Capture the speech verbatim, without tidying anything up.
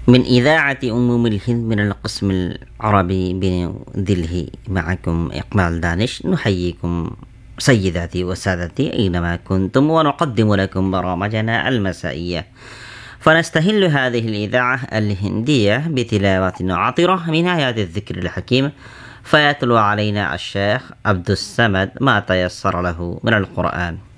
من إذاعة أم الهند من القسم العربي بنيودلهي، معكم إقبال دانش. نحييكم سيداتي وسادتي أينما كنتم، ونقدم لكم برامجنا المسائية. فنستهل هذه الإذاعة الهندية بتلاوة عطرة من آيات الذكر الحكيم، فيتلو علينا الشيخ عبد السمد ما تيسر له من القرآن.